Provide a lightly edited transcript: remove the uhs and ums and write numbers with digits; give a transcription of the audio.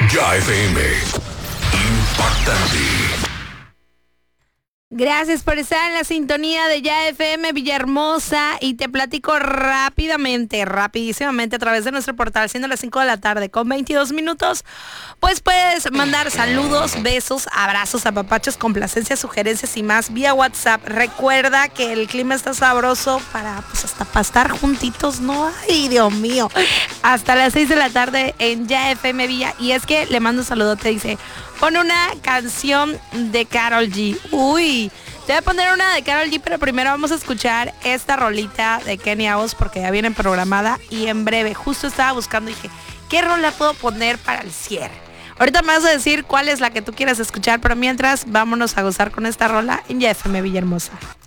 Ya FM. Impactante. Gracias por estar en la sintonía de Ya FM Villahermosa y te platico rapidísimamente a través de nuestro portal, siendo las 5 de la tarde con 22 minutos, pues puedes mandar saludos, besos, abrazos, apapachos, complacencias, sugerencias y más vía WhatsApp. Recuerda que el clima está sabroso para, pues hasta para estar juntitos, ¿no? Ay, Dios mío. Hasta las 6 de la tarde en Ya FM Villa. Y es que le mando un saludo, te dice, pon una canción de Karol G. Uy, te voy a poner una de Karol G, pero primero vamos a escuchar esta rolita de Kenia Oz porque ya viene programada y en breve. Justo estaba buscando y dije, ¿qué rola puedo poner para el cierre? Ahorita me vas a decir cuál es la que tú quieras escuchar, pero mientras vámonos a gozar con esta rola en Ya FM Villahermosa.